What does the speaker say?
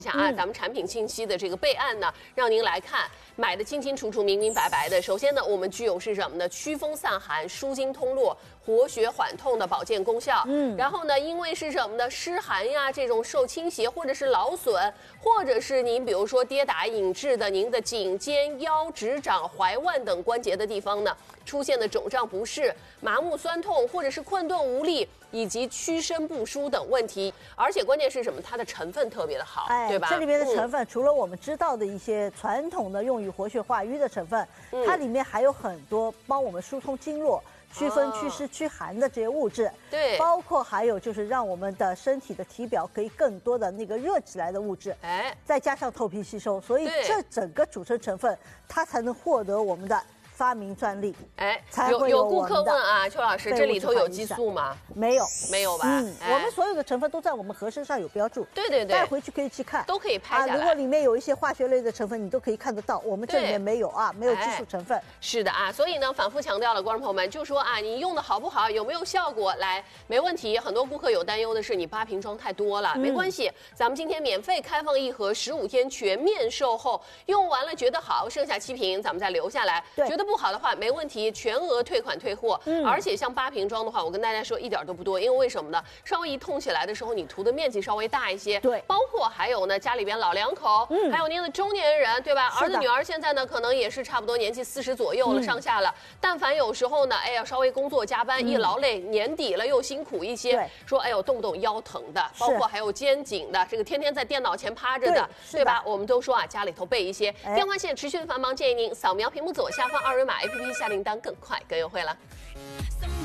咱们产品信息的这个备案呢，让您来看，买的清清楚楚、明明白白的。首先呢，我们具有是什么呢？祛风散寒、舒筋通络、活血缓痛的保健功效。然后呢，因为是什么呢？湿寒呀，这种受倾斜或者是劳损，或者是您比如说跌打引致的您的颈肩、腰、指掌、踝腕等关节的地方呢，出现的肿胀不适、麻木酸痛，或者是困顿无力，以及屈伸不舒等问题。而且关键是什么？它的成分特别的好，对吧？ 这里面的成分，除了我们知道的一些传统的用于活血化瘀的成分，它里面还有很多帮我们疏通经络、祛风、祛湿、驱寒的这些物质。 对， 包括还有就是让我们的身体的体表可以更多的那个热起来的物质。再加上头皮吸收，所以这整个组成成分，它才能获得我们的发明专利。 有顾客问啊，邱老师，这里头有激素吗？ 没有， 没有吧？ 我们所有的成分都在我们盒身上有标注。对，带回去可以去看， 都可以拍下来。 如果里面有一些化学类的成分，你都可以看得到。我们这里面没有啊，没有激素成分。 是的啊，所以呢，反复强调了，观众朋友们，就说啊，你用的好不好，有没有效果？来，没问题。很多顾客有担忧的是，你8瓶装太多了，没关系，咱们今天免费开放1盒，15天全面售后，用完了觉得好，剩下7瓶咱们再留下来。觉得不好的话，没问题，全额退款退货。而且像8瓶装的话，我跟大家说一点都不多，因为为什么呢？稍微一痛起来的时候，你涂的面积稍微大一些。对，包括还有呢，家里边老两口，还有您的中年人，对吧？儿子女儿现在呢，可能也是差不多年纪40左右了，上下了。但凡有时候呢，哎呀，稍微工作加班一劳累，年底了又辛苦一些，说哎呦，动不动腰疼的，包括还有肩颈的，这个天天在电脑前趴着的，对吧？我们都说啊，家里头备一些。电话线持续繁忙，建议您扫描屏幕左下方2维码 APP 下订单更快更优惠了。